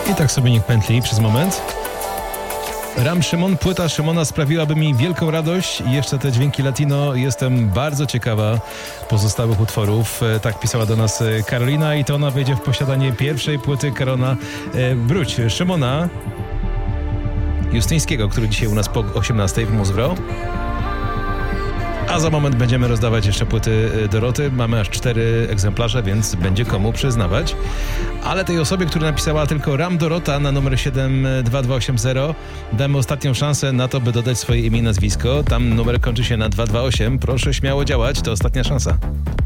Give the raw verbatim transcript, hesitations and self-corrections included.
I tak sobie niech pętli przez moment. Ram Szymon, płyta Szymona sprawiłaby mi wielką radość i jeszcze te dźwięki latino. Jestem bardzo ciekawa pozostałych utworów. Tak pisała do nas Karolina i to ona wejdzie w posiadanie pierwszej płyty Karona Bruć. Szymona Justyńskiego, który dzisiaj u nas po osiemnastej w Muzwro. A za moment będziemy rozdawać jeszcze płyty Doroty. Mamy aż cztery egzemplarze, więc będzie komu przyznawać. Ale tej osobie, która napisała tylko Ram Dorota na numer siedem dwa dwa osiem zero, damy ostatnią szansę na to, by dodać swoje imię i nazwisko. Tam numer kończy się na dwa dwa osiem. Proszę śmiało działać, to ostatnia szansa.